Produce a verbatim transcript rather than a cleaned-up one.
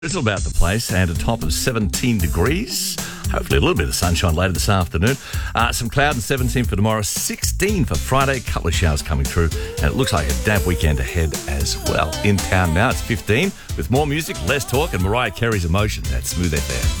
It's all about the place and a top of seventeen degrees. Hopefully a little bit of sunshine later this afternoon. Uh, some cloud and seventeen for tomorrow, sixteen for Friday. A couple of showers coming through. And it looks like a damp weekend ahead as well. In town now, it's fifteen with more music, less talk and Mariah Carey's Emotion. That's Smooth F M.